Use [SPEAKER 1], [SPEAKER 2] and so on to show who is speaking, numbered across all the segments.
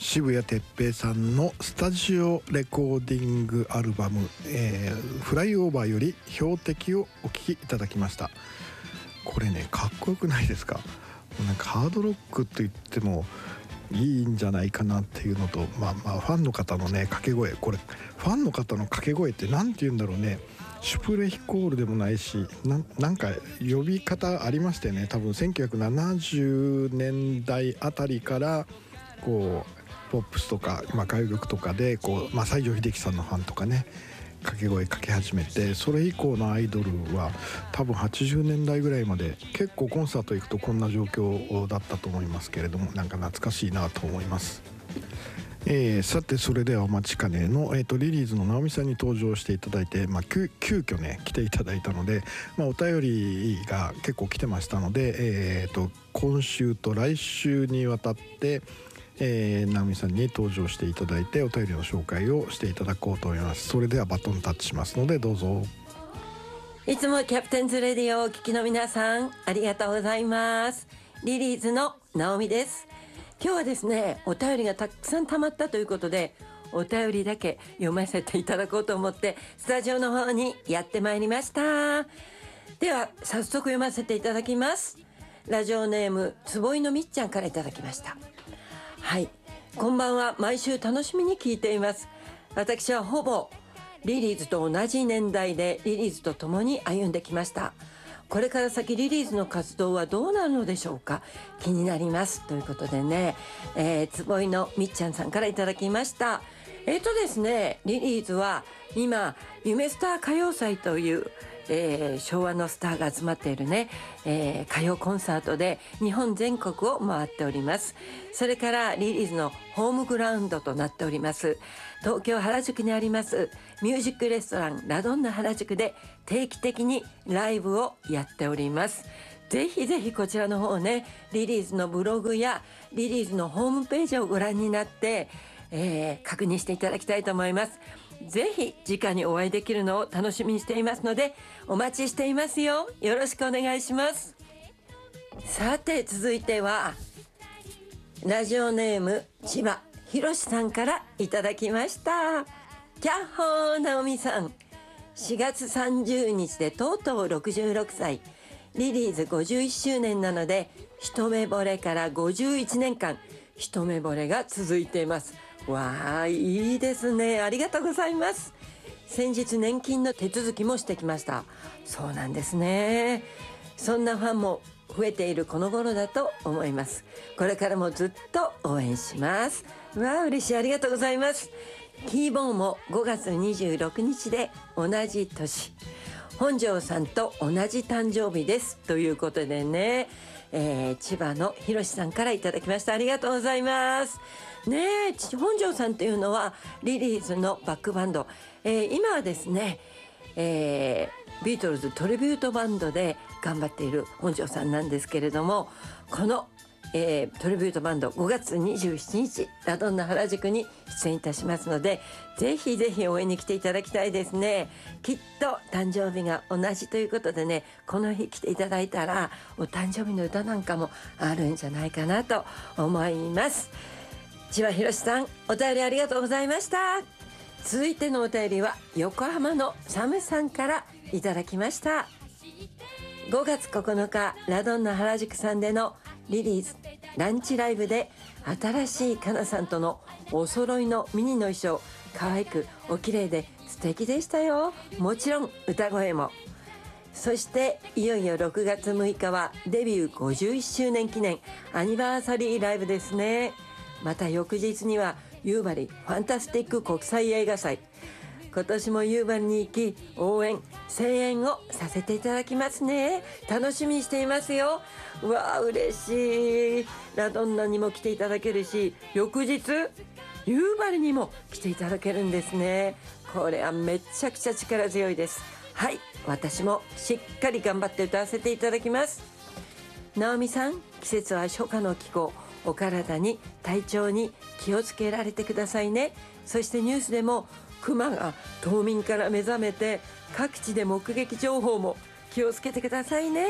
[SPEAKER 1] 渋谷哲平さんのスタジオレコーディングアルバム、フライオーバーより標的をお聴きいただきました。これね、かっこよくないですか？なんかハードロックと言ってもいいんじゃないかなっていうのと、ファンの方のね掛け声、これファンの方の掛け声って何て言うんだろうね。シュプレヒコールでもないし、なんか呼び方ありましたよね。多分1970年代あたりからこうポップスとか歌謡曲とかでこう、西城秀樹さんのファンとかね掛け声かけ始めて、それ以降のアイドルは多分80年代ぐらいまで結構コンサート行くとこんな状況だったと思いますけれども、なんか懐かしいなと思います。さてそれではお待ちかねの、リリーズの直美さんに登場していただいて、急遽ね来ていただいたので、お便りが結構来てましたので、今週と来週にわたって直美さんに登場していただいてお便りの紹介をしていただこうと思います。それではバトンタッチしますのでどうぞ。
[SPEAKER 2] いつもキャプテンズレディオをお聞きの皆さん、ありがとうございます。リリーズの直美です。今日はですね、お便りがたくさん溜まったということで、お便りだけ読ませていただこうと思ってスタジオの方にやってまいりました。では早速読ませていただきます。ラジオネームつぼいのみっちゃんからいただきました。はい、こんばんは。毎週楽しみに聞いています。私はほぼリリーズと同じ年代でリリーズと共に歩んできました。これから先リリーズの活動はどうなるのでしょうか、気になりますということでね、つぼいのみっちゃんさんからいただきました。ですね、リリーズは今夢スター歌謡祭という昭和のスターが集まっているね、歌謡コンサートで日本全国を回っております。それからリリーズのホームグラウンドとなっております東京原宿にありますミュージックレストランラドンナ原宿で定期的にライブをやっております。ぜひぜひこちらの方ね、リリーズのブログやリリーズのホームページをご覧になって、確認していただきたいと思います。ぜひ直にお会いできるのを楽しみにしていますのでお待ちしていますよ。よろしくお願いします。さて続いてはラジオネーム千葉ひろしさんからいただきました。キャッホー直美さん、4月30日でとうとう66歳、リリーズ51周年なので一目惚れから51年間一目惚れが続いています。わあ、いいですね。ありがとうございます。先日年金の手続きもしてきました。そうなんですね。そんなファンも増えているこの頃だと思います。これからもずっと応援します。わあ、嬉しい。ありがとうございます。キーボーも5月26日で同じ年、本庄さんと同じ誕生日ですということでね、千葉のひろしさんからいただきました。ありがとうございますね。本庄さんというのはリリーズのバックバンド、今はですね、ビートルズトリビュートバンドで頑張っている本庄さんなんですけれども、この、トリビュートバンド5月27日ラドンナ原宿に出演いたしますので、ぜひぜひ応援に来ていただきたいですね。きっと誕生日が同じということでね、この日来ていただいたらお誕生日の歌なんかもあるんじゃないかなと思います。千葉ひろしさん、お便りありがとうございました。続いてのお便りは横浜のサムさんからいただきました。5月9日ラドンナ原宿さんでのリリーズランチライブで新しいかなさんとのお揃いのミニの衣装、可愛くお綺麗で素敵でしたよ。もちろん歌声も。そしていよいよ6月6日はデビュー51周年記念アニバーサリーライブですね。また翌日には夕張ファンタスティック国際映画祭、今年も夕張に行き応援声援をさせていただきますね。楽しみにしていますよ。うわあ、嬉しい。ラドンナにも来ていただけるし、翌日夕張にも来ていただけるんですね。これはめちゃくちゃ力強いです。はい、私もしっかり頑張って歌わせていただきます。直美さん、季節は初夏の気候、お体に体調に気をつけられてくださいね。そしてニュースでもクマが冬眠から目覚めて各地で目撃情報も気をつけてくださいね。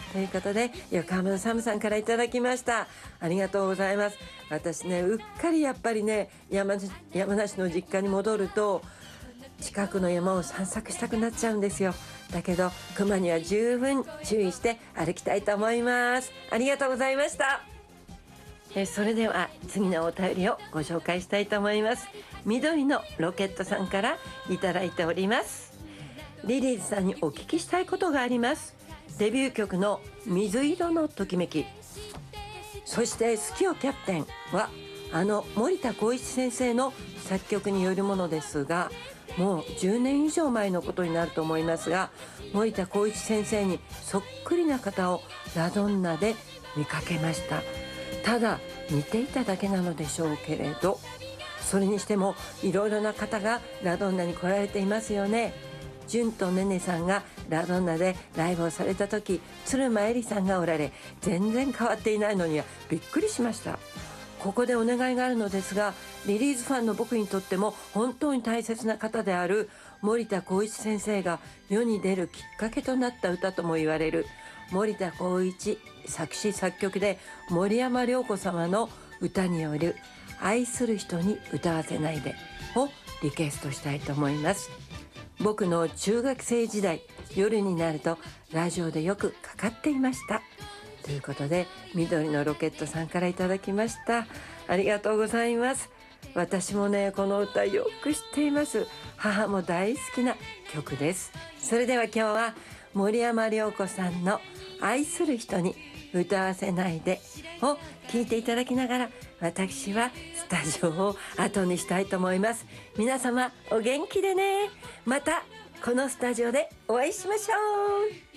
[SPEAKER 2] ということで横浜のサムさんからいただきました。ありがとうございます。私ね、うっかりやっぱりね、山梨の実家に戻ると近くの山を散策したくなっちゃうんですよ。だけど熊には十分注意して歩きたいと思います。ありがとうございました。それでは次のお便りをご紹介したいと思います。緑のロケットさんからいただいております。リリーズさんにお聞きしたいことがあります。デビュー曲の水色のときめき、そして好きよキャプテンは森田光一先生の作曲によるものですが、もう10年以上前のことになると思いますが、森田光一先生にそっくりな方をラドンナで見かけました。ただ似ていただけなのでしょうけれど、それにしてもいろいろな方がラドンナに来られていますよね。純とねねさんがラドンナでライブをされた時、鶴間恵里さんがおられ、全然変わっていないのにはびっくりしました。ここでお願いがあるのですが、リリーズファンの僕にとっても本当に大切な方である森田光一先生が世に出るきっかけとなった歌とも言われる森田光一作詞作曲で森山良子様の歌による愛する人に歌わせないでをリクエストしたいと思います。僕の中学生時代、夜になるとラジオでよくかかっていましたということで、緑のロケットさんからいただきました。ありがとうございます。私もね、この歌よく知っています。母も大好きな曲です。それでは今日は森山良子さんの愛する人に歌わせないでを聞いていただきながら、私はスタジオを後にしたいと思います。皆様お元気でね。またこのスタジオでお会いしましょう。